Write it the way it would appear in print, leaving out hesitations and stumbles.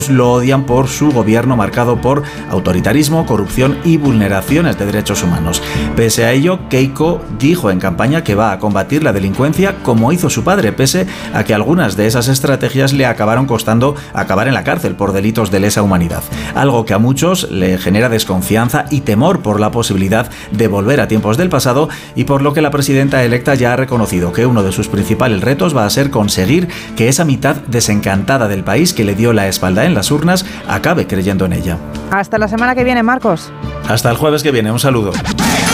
lo odian por su gobierno marcado por autoritarismo, corrupción y vulneraciones de derechos humanos. Pese a ello, Keiko dijo en campaña que va a combatir la delincuencia como hizo su padre, pese a que algunas de esas estrategias le acabaron costando acabar en la cárcel por delitos de lesa humanidad. Algo que a muchos le genera desconfianza y temor por la posibilidad de volver a tiempos del pasado, y por lo que la presidenta electa ya ha reconocido que uno de sus principales retos va a ser conseguir que esa mitad desencantada del país que le dio la espalda en las urnas acabe creyendo en ella. Hasta la semana que viene, Marcos. Hasta el jueves que viene, un saludo.